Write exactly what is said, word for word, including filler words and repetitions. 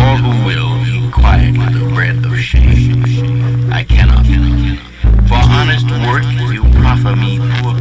all who will eat quietly the bread of shame. I cannot. For honest work you proffer me poor